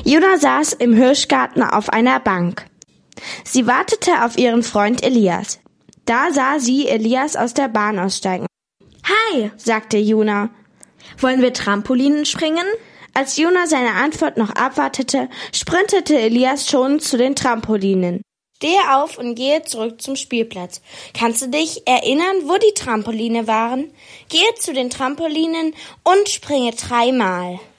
Juna saß im Hirschgarten auf einer Bank. Sie wartete auf ihren Freund Elias. Da sah sie Elias aus der Bahn aussteigen. »Hi«, sagte Juna. »Wollen wir Trampolinen springen?« Als Juna seine Antwort noch abwartete, sprintete Elias schon zu den Trampolinen. »Stehe auf und gehe zurück zum Spielplatz. Kannst du dich erinnern, wo die Trampoline waren? Gehe zu den Trampolinen und springe 3-mal.«